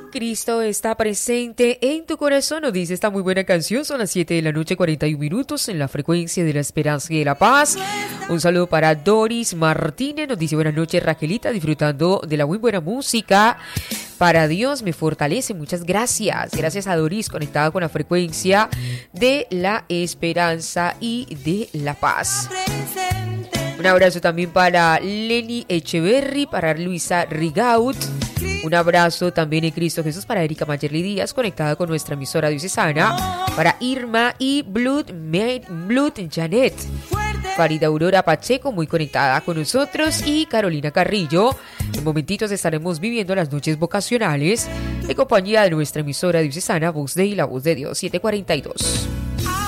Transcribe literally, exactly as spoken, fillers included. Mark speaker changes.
Speaker 1: Cristo está presente en tu corazón, nos dice esta muy buena canción. Son las siete de la noche, cuarenta y un minutos en la frecuencia de la esperanza y de la paz. Un saludo para Doris Martínez, nos dice buenas noches Raquelita, disfrutando de la muy buena música. Para Dios me fortalece, muchas gracias. Gracias a Doris, conectada con la frecuencia de la esperanza y de la paz. Un abrazo también para Lenny Echeverry, para Luisa Rigaud. Un abrazo también en Cristo Jesús para Erika Mayerly Díaz, conectada con nuestra emisora diocesana. Para Irma y Blood, Made, Blood Janet. Farida Aurora Pacheco, muy conectada con nosotros. Y Carolina Carrillo. En momentitos estaremos viviendo las noches vocacionales en compañía de nuestra emisora diocesana Voz de y la Voz de Dios, siete cuarenta y dos.